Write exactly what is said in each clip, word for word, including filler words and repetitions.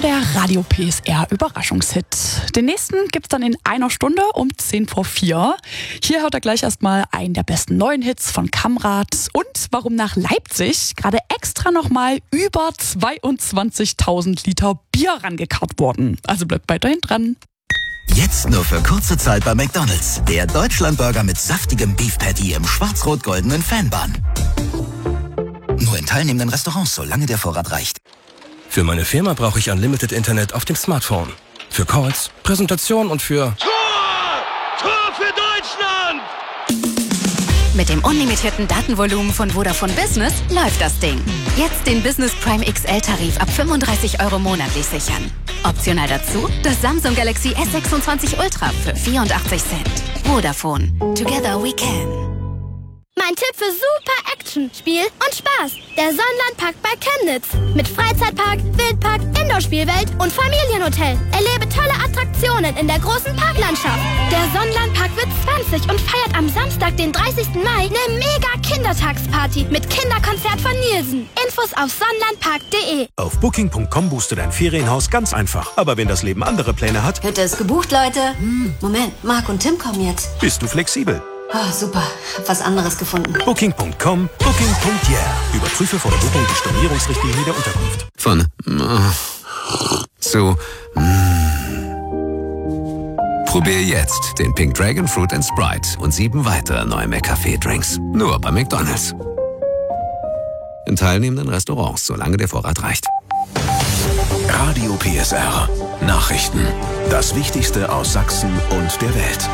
der Radio P S R Überraschungshit. Den nächsten gibt's dann in einer Stunde um zehn vor vier. Hier hört er gleich erstmal einen der besten neuen Hits von Kamrat und warum nach Leipzig gerade extra nochmal über zweiundzwanzigtausend Liter Bier rangekarrt wurden. Also bleibt weiterhin dran. Jetzt nur für kurze Zeit bei McDonald's. Der Deutschlandburger mit saftigem Beef Patty im schwarz-rot-goldenen Fanbun. Nur in teilnehmenden Restaurants, solange der Vorrat reicht. Für meine Firma brauche ich Unlimited Internet auf dem Smartphone. Für Calls, Präsentation und für... Tor! Tor für Deutschland! Mit dem unlimitierten Datenvolumen von Vodafone Business läuft das Ding. Jetzt den Business Prime X L-Tarif ab fünfunddreißig Euro monatlich sichern. Optional dazu das Samsung Galaxy S sechsundzwanzig Ultra für vierundachtzig Cent. Vodafone. Together we can. Mein Tipp für super Action, Spiel und Spaß. Der Sonnenlandpark bei Chemnitz. Mit Freizeitpark, Wildpark, Indoor-Spielwelt und Familienhotel. Erlebe tolle Attraktionen in der großen Parklandschaft. Der Sonnenlandpark wird zwanzig und feiert am Samstag, den dreißigsten Mai, eine mega-Kindertagsparty mit Kinderkonzert von Nielsen. Infos auf sonnenlandpark punkt de. Auf booking punkt com buchst du dein Ferienhaus ganz einfach. Aber wenn das Leben andere Pläne hat... Hütte ist gebucht, Leute. Hm, Moment, Marc und Tim kommen jetzt. Bist du flexibel? Oh, super. Hab was anderes gefunden. booking punkt com, booking punkt yeah. Überprüfe vor der Buchung die Stornierungsrichtlinie der Unterkunft. Von äh, zu mm. Probier jetzt den Pink Dragon Fruit and Sprite und sieben weitere neue McCafé-Drinks. Nur bei McDonald's. In teilnehmenden Restaurants, solange der Vorrat reicht. Radio P S R. Nachrichten. Das Wichtigste aus Sachsen und der Welt.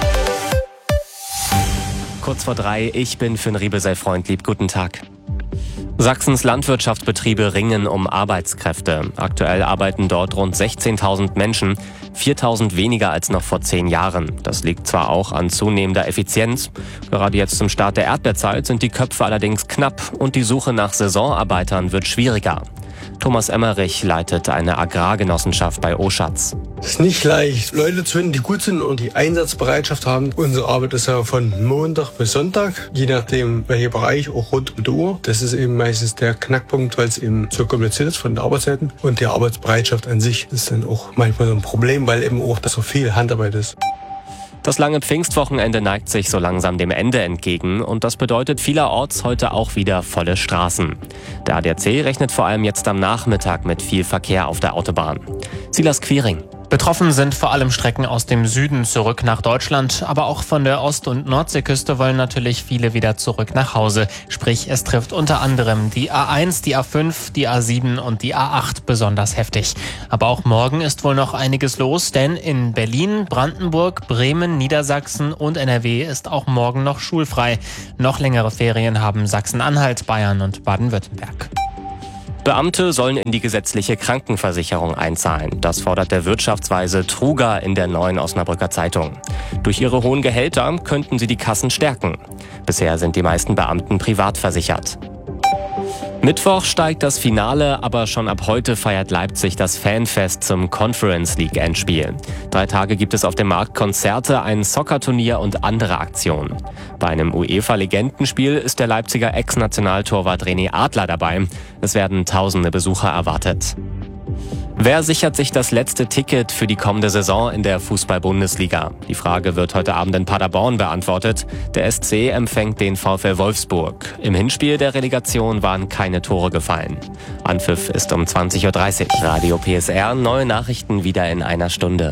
Kurz vor drei, ich bin Finn Riebe, sei Freund, lieb, guten Tag. Sachsens Landwirtschaftsbetriebe ringen um Arbeitskräfte. Aktuell arbeiten dort rund sechzehntausend Menschen, viertausend weniger als noch vor zehn Jahren. Das liegt zwar auch an zunehmender Effizienz. Gerade jetzt zum Start der Erdbeerzeit sind die Köpfe allerdings knapp und die Suche nach Saisonarbeitern wird schwieriger. Thomas Emmerich leitet eine Agrargenossenschaft bei Oschatz. Es ist nicht leicht, Leute zu finden, die gut sind und die Einsatzbereitschaft haben. Unsere Arbeit ist ja von Montag bis Sonntag, je nachdem welcher Bereich, auch rund um die Uhr. Das ist eben meistens der Knackpunkt, weil es eben so kompliziert ist von den Arbeitszeiten. Und die Arbeitsbereitschaft an sich ist dann auch manchmal so ein Problem, weil eben auch so viel Handarbeit ist. Das lange Pfingstwochenende neigt sich so langsam dem Ende entgegen und das bedeutet vielerorts heute auch wieder volle Straßen. Der A D A C rechnet vor allem jetzt am Nachmittag mit viel Verkehr auf der Autobahn. Silas Quiring. Betroffen sind vor allem Strecken aus dem Süden zurück nach Deutschland, aber auch von der Ost- und Nordseeküste wollen natürlich viele wieder zurück nach Hause. Sprich, es trifft unter anderem die A eins, die A fünf, die A sieben und die A acht besonders heftig. Aber auch morgen ist wohl noch einiges los, denn in Berlin, Brandenburg, Bremen, Niedersachsen und N R W ist auch morgen noch schulfrei. Noch längere Ferien haben Sachsen-Anhalt, Bayern und Baden-Württemberg. Beamte sollen in die gesetzliche Krankenversicherung einzahlen. Das fordert der Wirtschaftsweise Truger in der Neuen Osnabrücker Zeitung. Durch ihre hohen Gehälter könnten sie die Kassen stärken. Bisher sind die meisten Beamten privat versichert. Mittwoch steigt das Finale, aber schon ab heute feiert Leipzig das Fanfest zum Conference League Endspiel. Drei Tage gibt es auf dem Markt Konzerte, ein Soccerturnier und andere Aktionen. Bei einem UEFA-Legendenspiel ist der Leipziger Ex-Nationaltorwart René Adler dabei. Es werden tausende Besucher erwartet. Wer sichert sich das letzte Ticket für die kommende Saison in der Fußball-Bundesliga? Die Frage wird heute Abend in Paderborn beantwortet. Der S C empfängt den VfL Wolfsburg. Im Hinspiel der Relegation waren keine Tore gefallen. Anpfiff ist um zwanzig Uhr dreißig. Radio P S R, neue Nachrichten wieder in einer Stunde.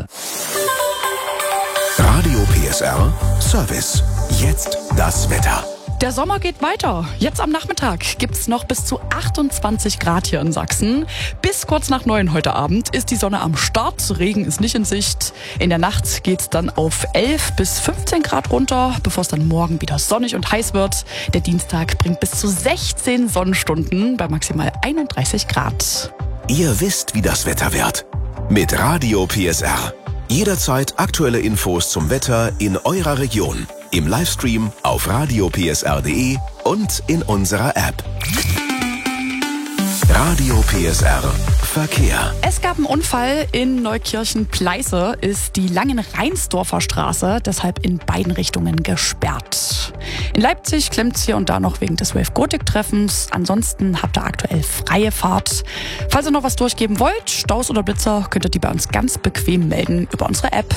Radio P S R Service. Jetzt das Wetter. Der Sommer geht weiter. Jetzt am Nachmittag gibt's noch bis zu achtundzwanzig Grad hier in Sachsen. Bis kurz nach neun heute Abend ist die Sonne am Start. Regen ist nicht in Sicht. In der Nacht geht's dann auf elf bis fünfzehn Grad runter, bevor es dann morgen wieder sonnig und heiß wird. Der Dienstag bringt bis zu sechzehn Sonnenstunden bei maximal einunddreißig Grad. Ihr wisst, wie das Wetter wird. Mit Radio P S R. Jederzeit aktuelle Infos zum Wetter in eurer Region. Im Livestream auf radio p s r punkt de und in unserer App. Radio P S R Verkehr. Es gab einen Unfall in Neukirchen-Pleiße, ist die Langen-Reinsdorfer Straße deshalb in beiden Richtungen gesperrt. In Leipzig klemmt es hier und da noch wegen des Wave Gothic-Treffens. Ansonsten habt ihr aktuell freie Fahrt. Falls ihr noch was durchgeben wollt, Staus oder Blitzer, könnt ihr die bei uns ganz bequem melden über unsere App.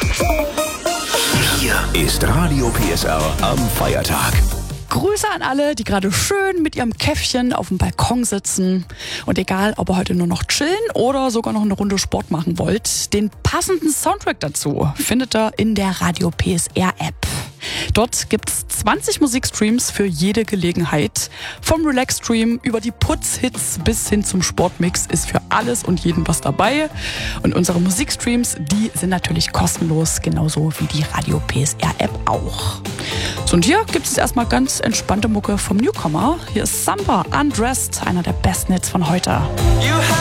Hier ist Radio P S R am Feiertag. Grüße an alle, die gerade schön mit ihrem Käffchen auf dem Balkon sitzen. Und egal, ob ihr heute nur noch chillen oder sogar noch eine Runde Sport machen wollt, den passenden Soundtrack dazu findet ihr in der Radio P S R App. Dort gibt's zwanzig Musikstreams für jede Gelegenheit. Vom Relax-Stream über die Putzhits bis hin zum Sportmix ist für alles und jeden was dabei. Und unsere Musikstreams, die sind natürlich kostenlos, genauso wie die Radio P S R App auch. So, und hier gibt es erstmal ganz entspannte Mucke vom Newcomer. Hier ist Samba, Undressed, einer der besten Hits von heute.